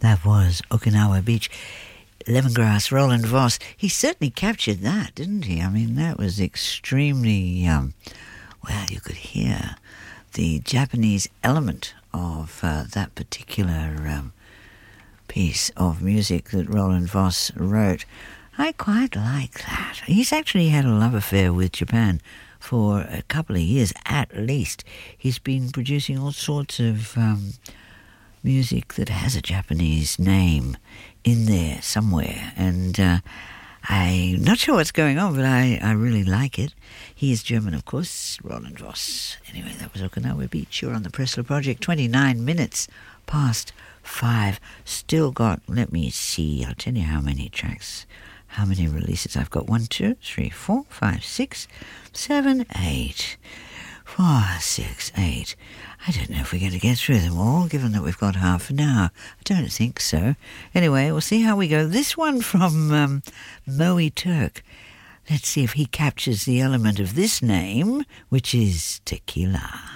That was Okinawa Beach. Lemongrass, Roland Voss. He certainly captured that, didn't he? I mean, that was extremely, well, you could hear the Japanese element of that particular piece of music that Roland Voss wrote. I quite like that. He's actually had a love affair with Japan for a couple of years at least. He's been producing all sorts of music that has a Japanese name in there somewhere, and I'm not sure what's going on, but I really like it. He is German, of course, Roland Voss. Anyway, that was Okinawa Beach. You're on the Pressler Project, 29 minutes past 5. Still got, let me see, I'll tell you how many tracks, how many releases I've got. 1, 2, 3, 4, 5, 6, 7, 8. 4, 6, 8. I don't know if we're going to get through them all, given that we've got half an hour. I don't think so. Anyway, we'll see how we go. This one from Moe Turk. Let's see if he captures the element of this name, which is tequila.